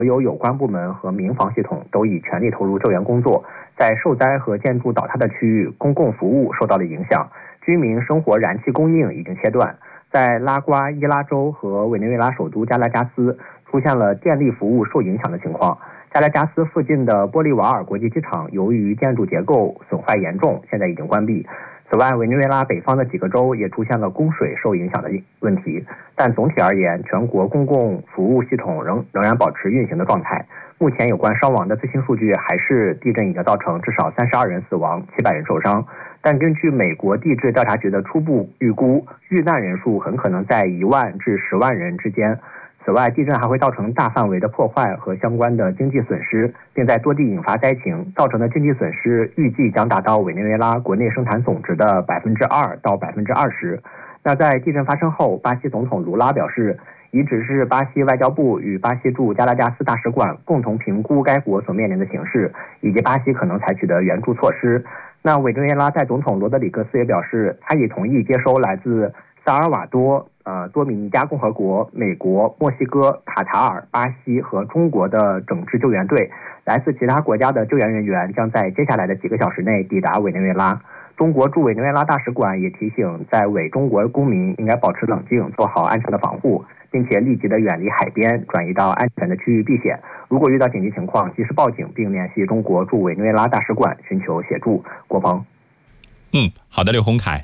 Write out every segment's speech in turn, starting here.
有关部门和民防系统都已全力投入救援工作。在受灾和建筑倒塌的区域，公共服务受到了影响，居民生活燃气供应已经切断。在拉瓜伊拉州和委内瑞拉首都加拉加斯出现了电力服务受影响的情况。加拉加斯附近的玻利瓦尔国际机场由于建筑结构损坏严重，现在已经关闭。此外，委内瑞拉北方的几个州也出现了供水受影响的问题，但总体而言，全国公共服务系统仍然保持运行的状态。目前有关伤亡的最新数据还是地震已经造成至少32人死亡，700人受伤，但根据美国地质调查局的初步预估，遇难人数很可能在1万至10万人之间。此外，地震还会造成大范围的破坏和相关的经济损失，并在多地引发灾情，造成的经济损失预计将达到委内瑞拉国内生产总值的2%到20%。那在地震发生后，巴西总统卢拉表示，已指示巴西外交部与巴西驻加拉加斯大使馆共同评估该国所面临的形势，以及巴西可能采取的援助措施。那委内瑞拉在总统罗德里戈斯也表示，他已同意接收来自萨尔瓦多、多米尼加共和国、美国、墨西哥、卡塔尔、巴西和中国的整支救援队。来自其他国家的救援人员将在接下来的几个小时内抵达委内瑞拉。中国驻委内瑞拉大使馆也提醒在委中国公民应该保持冷静，做好安全的防护，并且立即的远离海边，转移到安全的区域避险。如果遇到紧急情况，及时报警，并联系中国驻委内瑞拉大使馆寻求协助。国鹏。 好的，刘洪凯。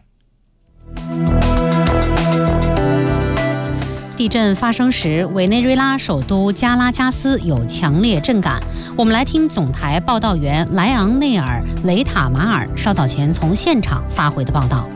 地震发生时，委内瑞拉首都加拉加斯有强烈震感。我们来听总台报道员莱昂内尔·雷塔马尔稍早前从现场发回的报道。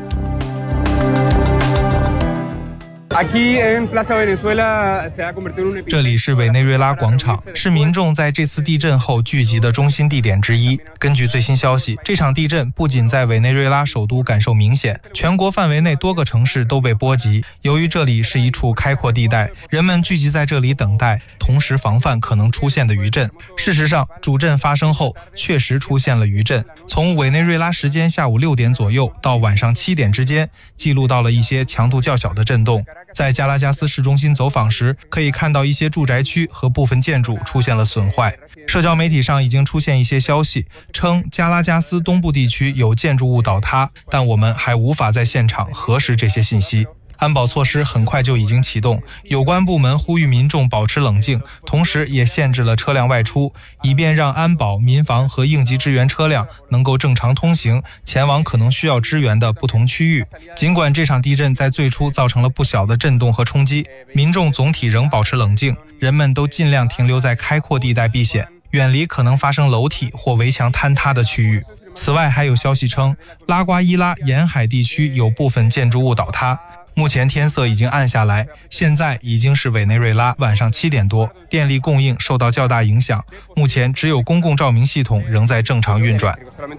这里是委内瑞拉广场，是民众在这次地震后聚集的中心地点之一。根据最新消息，这场地震不仅在委内瑞拉首都感受明显，全国范围内多个城市都被波及。由于这里是一处开阔地带，人们聚集在这里等待，同时防范可能出现的余震。事实上，主震发生后确实出现了余震，从委内瑞拉时间下午6点左右到晚上7点之间，记录到了一些强度较小的震动。在加拉加斯市中心走访时，可以看到一些住宅区和部分建筑出现了损坏。社交媒体上已经出现一些消息，称加拉加斯东部地区有建筑物倒塌，但我们还无法在现场核实这些信息。安保措施很快就已经启动，有关部门呼吁民众保持冷静，同时也限制了车辆外出，以便让安保、民防和应急支援车辆能够正常通行，前往可能需要支援的不同区域。尽管这场地震在最初造成了不小的震动和冲击，民众总体仍保持冷静，人们都尽量停留在开阔地带避险，远离可能发生楼体或围墙坍塌的区域。此外，还有消息称，拉瓜伊拉沿海地区有部分建筑物倒塌。目前天色已经暗下来，现在已经是委内瑞拉晚上7点多，电力供应受到较大影响，目前只有公共照明系统仍在正常运转。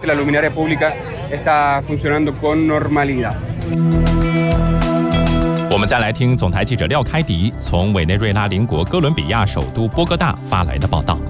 我们再来听总台记者廖开迪从委内瑞拉邻国哥伦比亚首都波哥大发来的报道。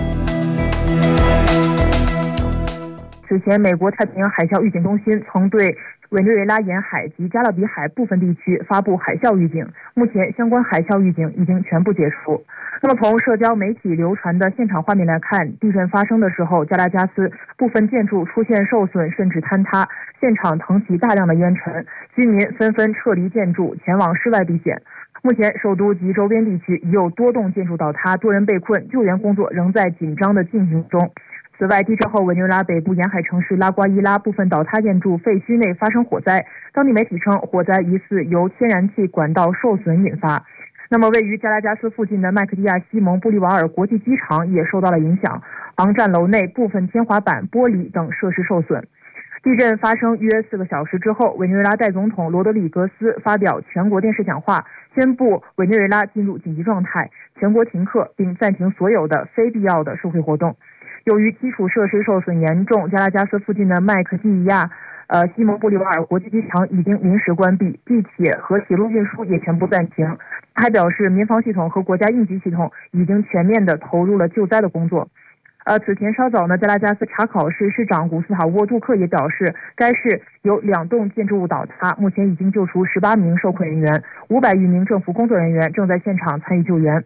此前，美国太平洋海啸预警中心曾对委内瑞拉沿海及加勒比海部分地区发布海啸预警，目前相关海啸预警已经全部解除。那么从社交媒体流传的现场画面来看，地震发生的时候，加拉加斯部分建筑出现受损甚至坍塌，现场腾起大量的烟尘，居民纷纷撤离建筑，前往室外避险。目前首都及周边地区已有多栋建筑倒塌，多人被困，救援工作仍在紧张的进行中。此外，地震后委内瑞拉北部沿海城市拉瓜伊拉部分倒塌建筑废墟内发生火灾，当地媒体称火灾疑似由天然气管道受损引发。那么位于加拉加斯附近的麦克蒂亚西蒙布利瓦尔国际机场也受到了影响，航站楼内部分天花板、玻璃等设施受损。地震发生约4个小时之后，委内瑞拉代总统罗德里格斯发表全国电视讲话，宣布委内瑞拉进入紧急状态，全国停课，并暂停所有的非必要的社会活动。由于基础设施受损严重，加拉加斯附近的麦克蒂亚西蒙布利瓦尔国际机场已经临时关闭，地铁和铁路运输也全部暂停。他还表示，民防系统和国家应急系统已经全面地投入了救灾的工作。此前稍早呢，加拉加斯查考市市长古斯塔沃杜克也表示，该市有2栋建筑物倒塌，目前已经救出18名受困人员，500余名政府工作人员正在现场参与救援。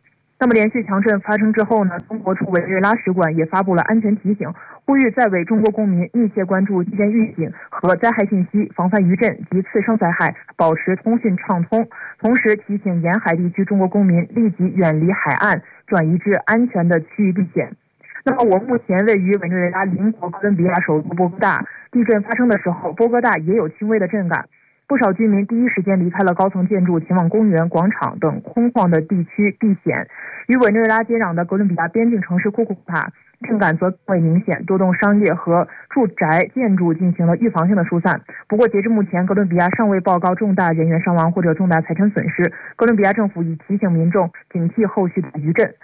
那么连续强震发生之后呢，中国驻委内瑞拉使馆也发布了安全提醒，呼吁在委中国公民密切关注地震预警和灾害信息，防范余震及次生灾害，保持通讯畅通。同时提醒沿海地区中国公民立即远离海岸，转移至安全的区域避险。那么我目前位于委内瑞拉邻国哥伦比亚首都波哥大，地震发生的时候，波哥大也有轻微的震感。不少居民第一时间离开了高层建筑，前往公园、广场等空旷的地区避险。与委内瑞拉接壤的哥伦比亚边境城市库库塔，震感则更为明显，多栋商业和住宅建筑进行了预防性的疏散。不过，截至目前，哥伦比亚尚未报告重大人员伤亡或者重大财产损失。哥伦比亚政府已提醒民众警惕后续的余震。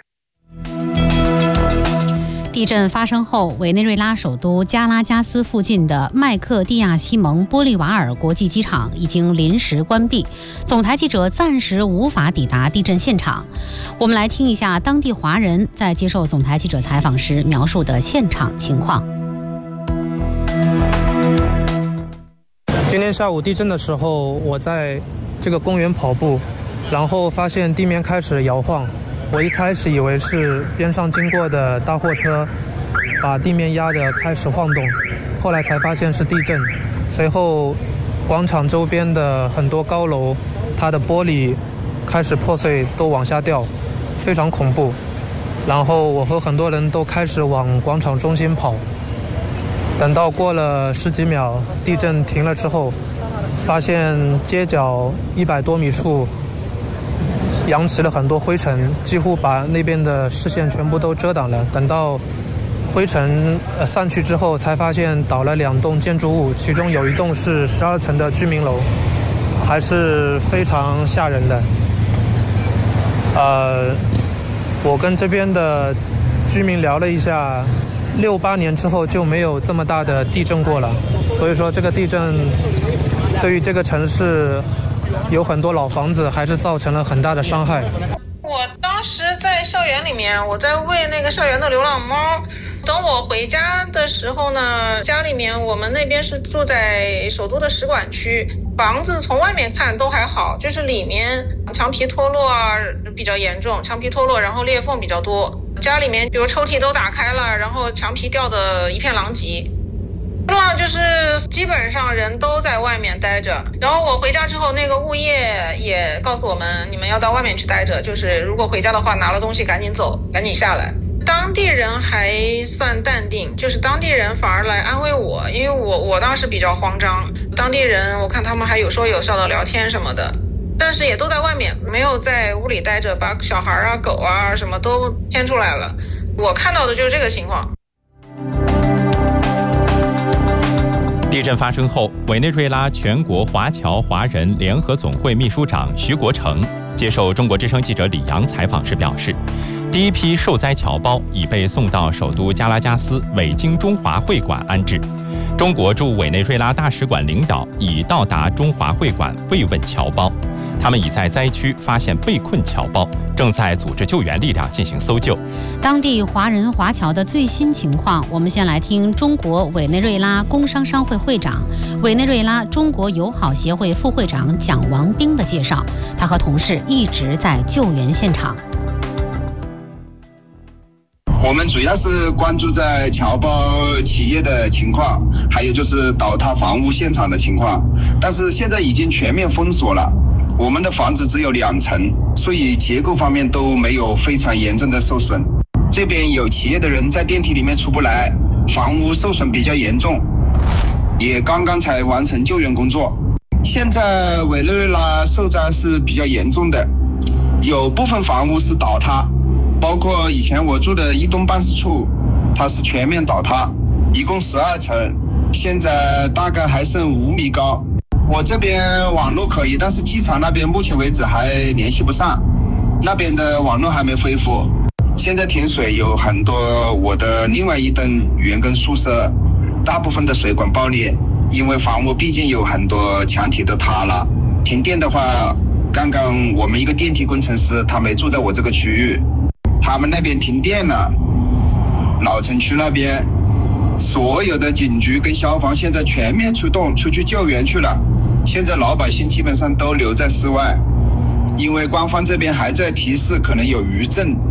地震发生后，委内瑞拉首都加拉加斯附近的麦克蒂亚西蒙玻利瓦尔国际机场已经临时关闭，总台记者暂时无法抵达地震现场。我们来听一下当地华人在接受总台记者采访时描述的现场情况。 今天下午地震的时候，我在这个公园跑步，然后发现地面开始摇晃。我一开始以为是边上经过的大货车把地面压得开始晃动，后来才发现是地震。随后广场周边的很多高楼，它的玻璃开始破碎，都往下掉，非常恐怖。然后我和很多人都开始往广场中心跑。等到过了10几秒，地震停了之后，发现街角100多米处扬起了很多灰尘，几乎把那边的视线全部都遮挡了。等到灰尘散去之后，才发现倒了2栋建筑物，其中有一栋是12层的居民楼，还是非常吓人的。我跟这边的居民聊了一下，68年之后就没有这么大的地震过了，所以说这个地震对于这个城市有很多老房子还是造成了很大的伤害。 我当时在校园里面，我在喂那个校园的流浪猫。等我回家的时候呢，家里面我们那边是住在首都的使馆区，房子从外面看都还好，就是里面墙皮脱落啊比较严重，墙皮脱落然后裂缝比较多，家里面比如抽屉都打开了，然后墙皮掉的一片狼藉。那就是基本上人都在外面待着，然后我回家之后，那个物业也告诉我们，你们要到外面去待着，就是如果回家的话，拿了东西赶紧走，赶紧下来。当地人还算淡定，就是当地人反而来安慰我，因为我当时比较慌张，当地人我看他们还有说有笑的聊天什么的，但是也都在外面，没有在屋里待着，把小孩啊狗啊什么都牵出来了。我看到的就是这个情况。 地震发生后，委内瑞拉全国华侨华人联合总会秘书长徐国成接受中国之声记者李阳采访时表示，第一批受灾侨胞已被送到首都加拉加斯委经中华会馆安置。中国驻委内瑞拉大使馆领导已到达中华会馆慰问侨胞，他们已在灾区发现被困侨胞，正在组织救援力量进行搜救。 当地华人华侨的最新情况，我们先来听中国委内瑞拉工商商会会长、委内瑞拉中国友好协会副会长蒋王兵的介绍。他和同事一直在救援现场。 我们主要是关注在侨胞企业的情况，还有就是倒塌房屋现场的情况。但是现在已经全面封锁了，我们的房子只有2层，所以结构方面都没有非常严重的受损。这边有企业的人在电梯里面出不来，房屋受损比较严重，也刚刚才完成救援工作。现在委内瑞拉受灾是比较严重的，有部分房屋是倒塌，包括以前我住的一栋办事处，它是全面倒塌，一共12层，现在大概还剩5米高。我这边网络可以，但是机场那边目前为止还联系不上，那边的网络还没恢复。现在停水有很多，我的另外一栋员工宿舍大部分的水管爆裂，因为房屋毕竟有很多墙体都塌了。停电的话，刚刚我们一个电梯工程师他没住在我这个区域，他们那边停电了，老城区那边所有的警局跟消防现在全面出动出去救援去了。现在老百姓基本上都留在室外，因为官方这边还在提示可能有余震。